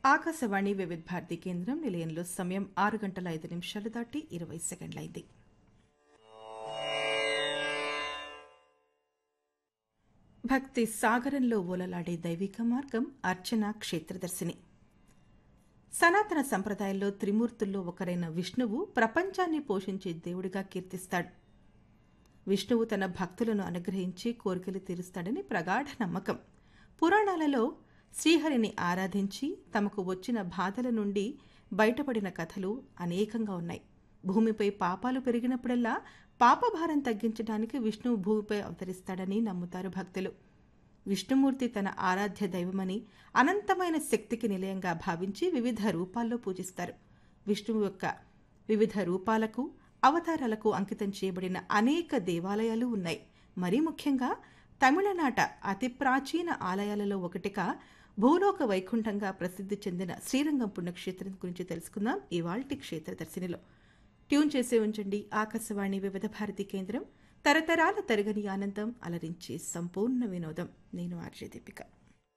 ఆకాశవాణి వివిధ భారతి కేంద్రం నిలయంలో సమయం 6 గంటల 5 నిమిషాలు దాటి 20 సెకండ్లైంది. భక్తి సాగరంలో ఓలలాడే దైవిక మార్గం అర్చన క్షేత్రదర్శిని. సనాతన సంప్రదాయంలో త్రిమూర్తుల్లో ఒకరైన విష్ణువు ప్రపంచాన్ని పోషించే దేవుడిగా కీర్తిస్తాడు. విష్ణువు తన భక్తులను అనుగ్రహించి కోరికలు తీరుస్తాడని ప్రగాఢ నమ్మకం. పురాణాలలో శ్రీహరిని ఆరాధించి తమకు వచ్చిన బాధల నుండి బయటపడిన కథలు అనేకంగా ఉన్నాయి. భూమిపై పాపాలు పెరిగినప్పుడల్లా పాపభారం తగ్గించడానికి విష్ణువు భూమిపై అవతరిస్తాడని నమ్ముతారు భక్తులు. విష్ణుమూర్తి తన ఆరాధ్య దైవమని, అనంతమైన శక్తికి నిలయంగా భావించి వివిధ రూపాల్లో పూజిస్తారు. విష్ణువు యొక్క వివిధ రూపాలకు, అవతారాలకు అంకితం చేయబడిన అనేక దేవాలయాలు ఉన్నాయి. మరీ ముఖ్యంగా తమిళనాట అతి ప్రాచీన ఆలయాలలో ఒకటిగా భూలోక వైకుంఠంగా ప్రసిద్ధి చెందిన శ్రీరంగం పుణ్యక్షేత్రం గురించి తెలుసుకుందాం ఇవాల్టి క్షేత్రదర్శినిలో. ట్యూన్ చేసే ఉంచండి ఆకాశవాణి వివిధ భారతి కేంద్రం. తరతరాల తరగని ఆనందం, అలరించే సంపూర్ణ వినోదం. నేను ఆర్జే దీపిక.